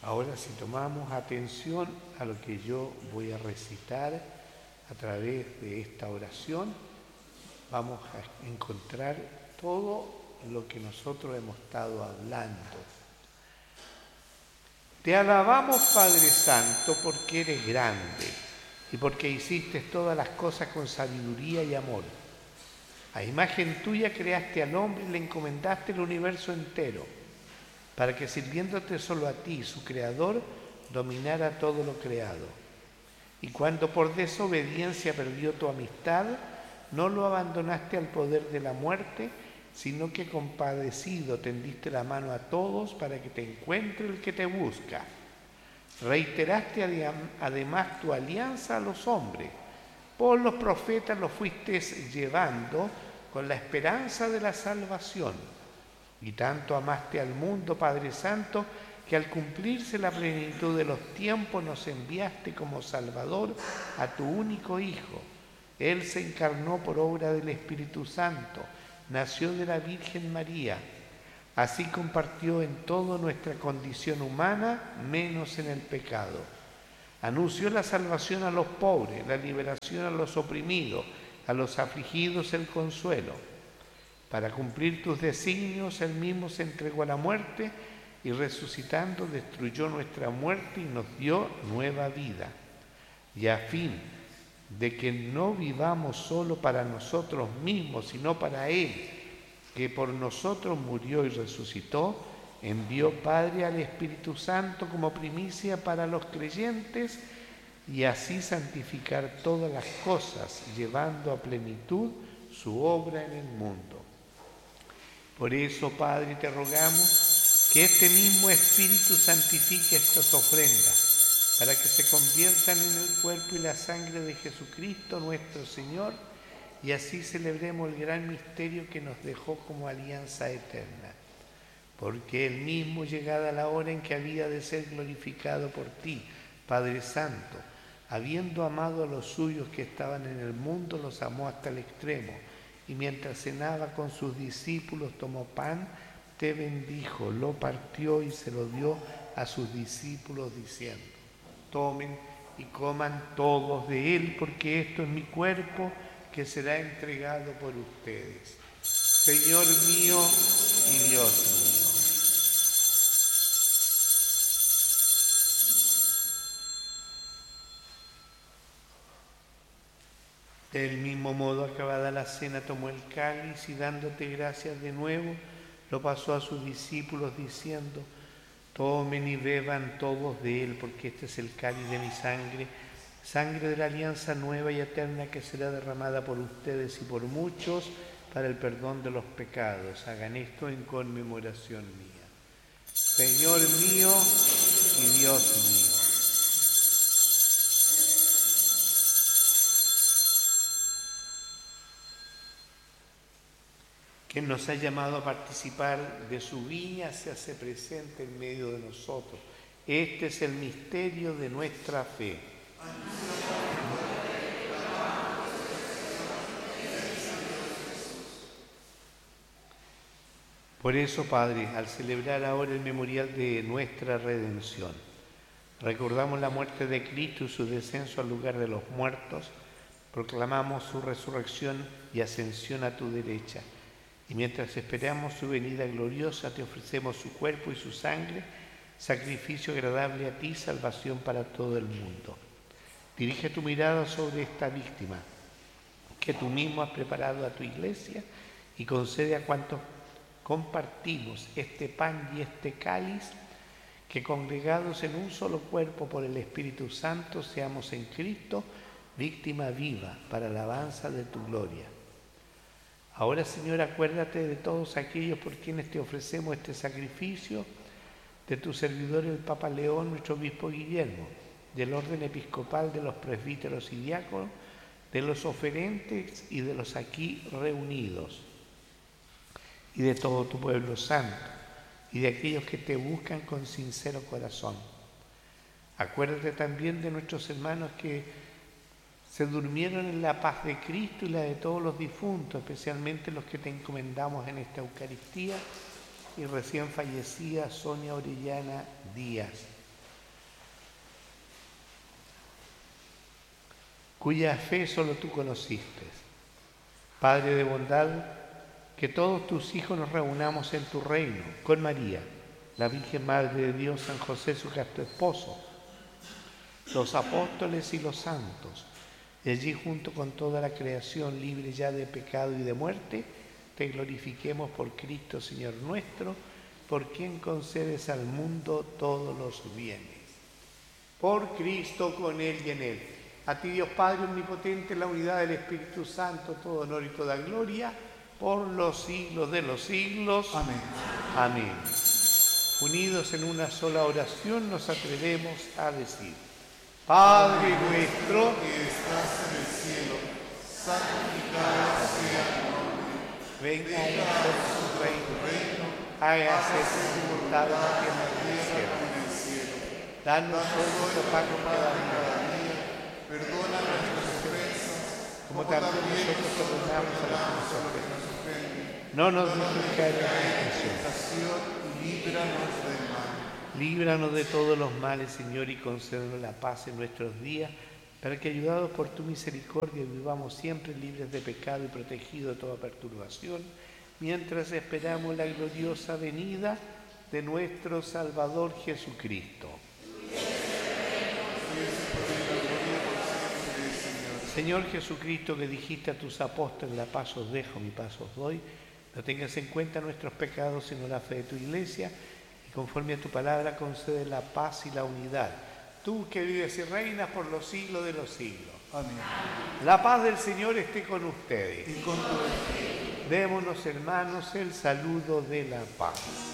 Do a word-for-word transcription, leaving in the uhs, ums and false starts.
Ahora, si tomamos atención a lo que yo voy a recitar a través de esta oración, vamos a encontrar todo lo que nosotros hemos estado hablando. Te alabamos, Padre Santo, porque eres grande y porque hiciste todas las cosas con sabiduría y amor. A imagen tuya creaste al hombre y le encomendaste el universo entero, para que sirviéndote solo a ti, su creador, dominara todo lo creado. Y cuando por desobediencia perdió tu amistad, no lo abandonaste al poder de la muerte, sino que compadecido tendiste la mano a todos para que te encuentre el que te busca. Reiteraste además tu alianza a los hombres. Por los profetas los fuiste llevando con la esperanza de la salvación. Y tanto amaste al mundo, Padre Santo, que al cumplirse la plenitud de los tiempos nos enviaste como Salvador a tu único Hijo. Él se encarnó por obra del Espíritu Santo, nació de la Virgen María. Así compartió en toda nuestra condición humana, menos en el pecado. Anunció la salvación a los pobres, la liberación a los oprimidos, a los afligidos el consuelo. Para cumplir tus designios, Él mismo se entregó a la muerte y resucitando destruyó nuestra muerte y nos dio nueva vida. Y a fin de que no vivamos solo para nosotros mismos, sino para Él, que por nosotros murió y resucitó, envió Padre al Espíritu Santo como primicia para los creyentes y así santificar todas las cosas, llevando a plenitud su obra en el mundo. Por eso, Padre, te rogamos que este mismo Espíritu santifique estas ofrendas, para que se conviertan en el cuerpo y la sangre de Jesucristo nuestro Señor, y así celebremos el gran misterio que nos dejó como alianza eterna. Porque Él mismo, llegada la hora en que había de ser glorificado por ti, Padre Santo, habiendo amado a los suyos que estaban en el mundo, los amó hasta el extremo, y mientras cenaba con sus discípulos tomó pan, te bendijo, lo partió y se lo dio a sus discípulos diciendo: tomen y coman todos de él, porque esto es mi cuerpo que será entregado por ustedes. Señor mío y Dios mío. Del mismo modo, acabada la cena, tomó el cáliz y dándote gracias de nuevo, lo pasó a sus discípulos diciendo: tomen y beban todos de él, porque este es el cáliz de mi sangre, sangre de la alianza nueva y eterna que será derramada por ustedes y por muchos para el perdón de los pecados. Hagan esto en conmemoración mía. Señor mío y Dios mío. Quien nos ha llamado a participar de su viña se hace presente en medio de nosotros. Este es el misterio de nuestra fe. Por eso, Padre, al celebrar ahora el memorial de nuestra redención, recordamos la muerte de Cristo y su descenso al lugar de los muertos, proclamamos su resurrección y ascensión a tu derecha. Y mientras esperamos su venida gloriosa, te ofrecemos su cuerpo y su sangre, sacrificio agradable a ti, salvación para todo el mundo. Dirige tu mirada sobre esta víctima, que tú mismo has preparado a tu iglesia, y concede a cuantos compartimos este pan y este cáliz, que congregados en un solo cuerpo por el Espíritu Santo, seamos en Cristo víctima viva para la alabanza de tu gloria. Ahora, Señor, acuérdate de todos aquellos por quienes te ofrecemos este sacrificio, de tu servidor el Papa León, nuestro obispo Guillermo, del orden episcopal, de los presbíteros y diáconos, de los oferentes y de los aquí reunidos, y de todo tu pueblo santo, y de aquellos que te buscan con sincero corazón. Acuérdate también de nuestros hermanos que se durmieron en la paz de Cristo y la de todos los difuntos, especialmente los que te encomendamos en esta Eucaristía, y recién fallecida Sonia Orellana Díaz. cuya fe solo tú conociste. Padre de bondad, que todos tus hijos nos reunamos en tu reino, con María, la Virgen Madre de Dios, San José, su casto esposo, los apóstoles y los santos, y allí junto con toda la creación libre ya de pecado y de muerte, te glorifiquemos por Cristo, Señor nuestro, por quien concedes al mundo todos los bienes. Por Cristo, con Él y en Él. A ti, Dios Padre omnipotente, en la unidad del Espíritu Santo, todo honor y toda gloria, por los siglos de los siglos. Amén. Amén. Unidos en una sola oración nos atrevemos a decir: Padre nuestro que estás en el cielo, santificado sea tu nombre. venga a nosotros tu reino, hágase tu voluntad en la tierra como en el cielo. Danos hoy nuestro pan de cada día, Perdona nuestras ofensas, como también nosotros perdonamos a los que nos ofenden. No nos dejes caer en la tentación, Y líbranos del mal. líbranos de todos los males, Señor, y concédenos la paz en nuestros días, para que, ayudados por tu misericordia, vivamos siempre libres de pecado y protegidos de toda perturbación, mientras esperamos la gloriosa venida de nuestro Salvador Jesucristo. Señor Jesucristo, que dijiste a tus apóstoles: la paz os dejo, mi paz os doy, no tengas en cuenta nuestros pecados, sino la fe de tu Iglesia, y conforme a tu palabra concede la paz y la unidad. Tú que vives y reinas por los siglos de los siglos. Amén. La paz del Señor esté con ustedes. Y con tu espíritu. Démonos, hermanos, el saludo de la paz.